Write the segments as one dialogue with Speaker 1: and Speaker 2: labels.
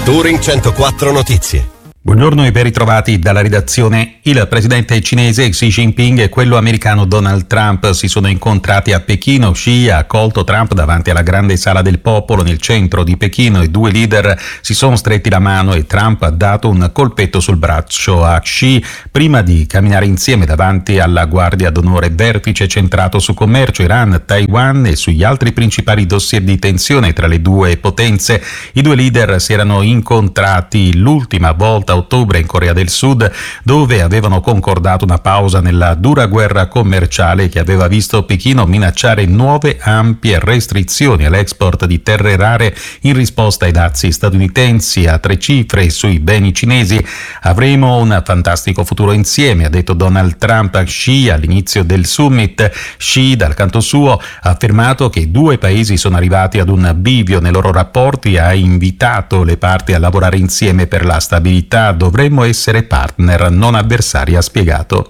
Speaker 1: Touring 104 Notizie.
Speaker 2: Buongiorno e ben ritrovati dalla redazione. Il presidente cinese Xi Jinping e quello americano Donald Trump si sono incontrati a Pechino. Xi ha accolto Trump davanti alla grande sala del popolo nel centro di Pechino. I due leader si sono stretti la mano e Trump ha dato un colpetto sul braccio a Xi prima di camminare insieme davanti alla Guardia d'Onore. Vertice centrato su commercio, Iran, Taiwan e sugli altri principali dossier di tensione tra le due potenze. I due leader si erano incontrati l'ultima volta a ottobre in Corea del Sud, dove avevano concordato una pausa nella dura guerra commerciale che aveva visto Pechino minacciare nuove ampie restrizioni all'export di terre rare in risposta ai dazi statunitensi a 3 cifre sui beni cinesi. Avremo un fantastico futuro insieme, ha detto Donald Trump a Xi all'inizio del summit. Xi, dal canto suo, ha affermato che i due paesi sono arrivati ad un bivio nei loro rapporti e ha invitato le parti a lavorare insieme per la stabilità. Dovremmo essere partner, non avversari, ha spiegato.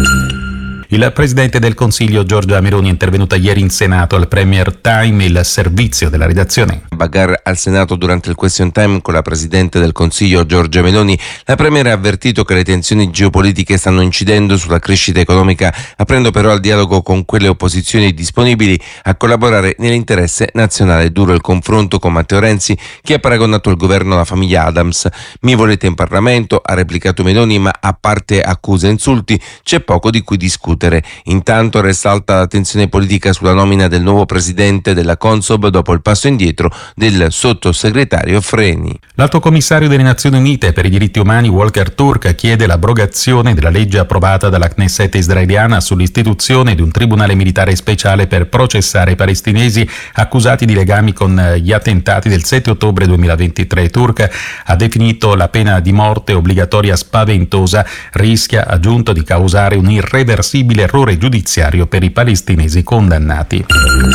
Speaker 2: Il presidente del Consiglio Giorgia Meloni è intervenuta ieri in Senato al Premier Time, il servizio della redazione.
Speaker 3: Bagarre al Senato durante il question time con la presidente del Consiglio Giorgia Meloni. La Premier ha avvertito che le tensioni geopolitiche stanno incidendo sulla crescita economica, aprendo però al dialogo con quelle opposizioni disponibili a collaborare nell'interesse nazionale. Duro il confronto con Matteo Renzi, che ha paragonato il governo alla famiglia Adams. Mi volete in Parlamento, ha replicato Meloni, ma a parte accuse e insulti c'è poco di cui discutere. Intanto resta alta la tensione politica sulla nomina del nuovo presidente della Consob dopo il passo indietro del sottosegretario Freni.
Speaker 2: L'Alto Commissario delle Nazioni Unite per i diritti umani Volker Turk chiede l'abrogazione della legge approvata dalla Knesset israeliana sull'istituzione di un tribunale militare speciale per processare i palestinesi accusati di legami con gli attentati del 7 ottobre 2023. Turk ha definito la pena di morte obbligatoria spaventosa, rischia, aggiunto, di causare un irreversibile errore giudiziario per i palestinesi condannati.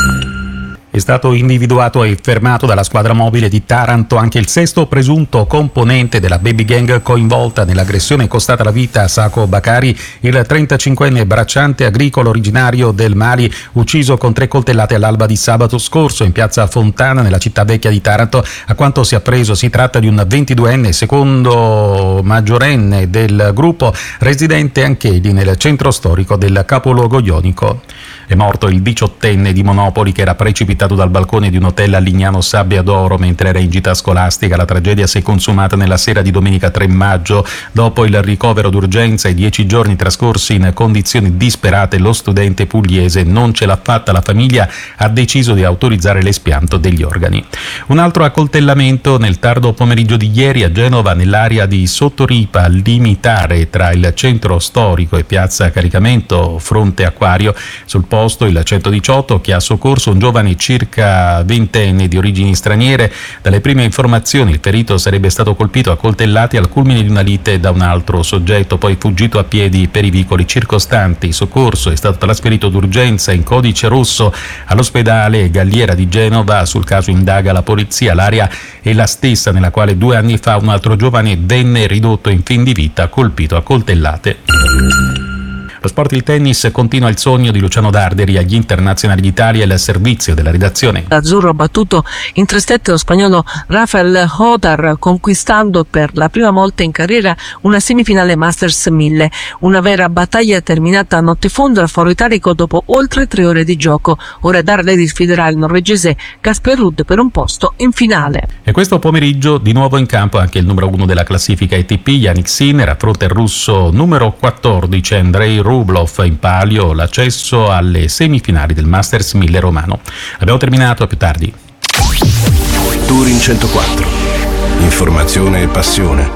Speaker 2: È stato individuato e fermato dalla squadra mobile di Taranto anche il sesto presunto componente della baby gang coinvolta nell'aggressione costata la vita a Sako Bakari, il 35enne bracciante agricolo originario del Mali, ucciso con 3 coltellate all'alba di sabato scorso in piazza Fontana nella città vecchia di Taranto. A quanto si è appreso si tratta di un 22enne, secondo maggiorenne del gruppo, residente anch'egli nel centro storico del capoluogo ionico. È morto il 18enne di Monopoli che era precipitato dal balcone di un hotel a Lignano Sabbia d'Oro mentre era in gita scolastica. La tragedia si è consumata nella sera di domenica 3 maggio. Dopo il ricovero d'urgenza e 10 giorni trascorsi in condizioni disperate, lo studente pugliese non ce l'ha fatta. La famiglia ha deciso di autorizzare l'espianto degli organi. Un altro accoltellamento nel tardo pomeriggio di ieri a Genova, nell'area di Sottoripa, al limitare tra il centro storico e piazza Caricamento fronte Acquario. Sul posto il 118 che ha soccorso un giovane circa 20enne di origini straniere. Dalle prime informazioni il ferito sarebbe stato colpito a coltellati al culmine di una lite da un altro soggetto, poi fuggito a piedi per i vicoli circostanti. Il soccorso è stato trasferito d'urgenza in codice rosso all'ospedale Galliera di Genova. Sul caso indaga la polizia. L'area è la stessa nella quale 2 anni fa un altro giovane venne ridotto in fin di vita colpito a coltellate. Lo sport, il tennis, continua il sogno di Luciano Darderi agli internazionali d'Italia e al servizio della redazione.
Speaker 4: L'azzurro ha battuto in 3-7 lo spagnolo Rafael Hodar, conquistando per la prima volta in carriera una semifinale Masters 1000. Una vera battaglia terminata a notte fonda al Foro Italico dopo oltre 3 ore di gioco. Ora Darderi sfiderà il norvegese Casper Ruud per un posto in finale.
Speaker 2: E questo pomeriggio di nuovo in campo anche il numero 1 della classifica ATP, Jannik Sinner, affronta il russo numero 14 Andrei Rublev in palio l'accesso alle semifinali del Masters 1000 romano. Abbiamo terminato, a più tardi.
Speaker 1: Touring 104. Informazione e passione.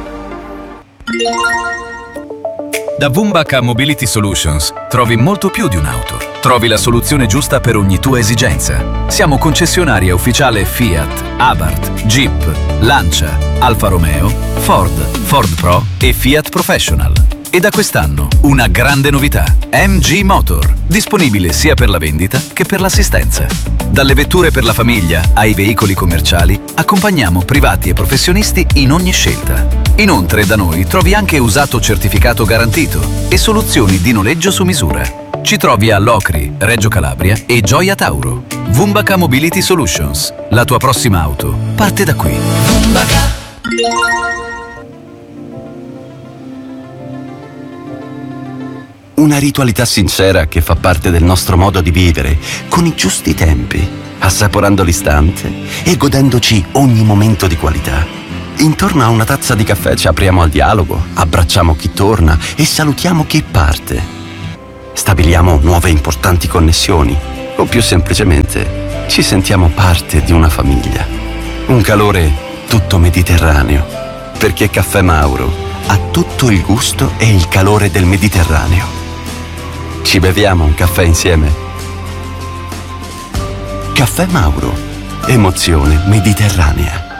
Speaker 5: Da Vumbaka Mobility Solutions trovi molto più di un'auto. Trovi la soluzione giusta per ogni tua esigenza. Siamo concessionaria ufficiale Fiat, Abarth, Jeep, Lancia, Alfa Romeo, Ford Pro e Fiat Professional. E da quest'anno una grande novità: MG Motor, disponibile sia per la vendita che per l'assistenza. Dalle vetture per la famiglia ai veicoli commerciali, accompagniamo privati e professionisti in ogni scelta. Inoltre da noi trovi anche usato certificato garantito e soluzioni di noleggio su misura. Ci trovi a Locri, Reggio Calabria e Gioia Tauro. Vumbaka Mobility Solutions. La tua prossima auto parte da qui.
Speaker 6: Una ritualità sincera che fa parte del nostro modo di vivere, con i giusti tempi, assaporando l'istante e godendoci ogni momento di qualità. Intorno a una tazza di caffè ci apriamo al dialogo, abbracciamo chi torna e salutiamo chi parte. Stabiliamo nuove importanti connessioni o più semplicemente ci sentiamo parte di una famiglia. Un calore tutto mediterraneo, perché Caffè Mauro ha tutto il gusto e il calore del Mediterraneo. Ci beviamo un caffè insieme? Caffè Mauro, emozione mediterranea.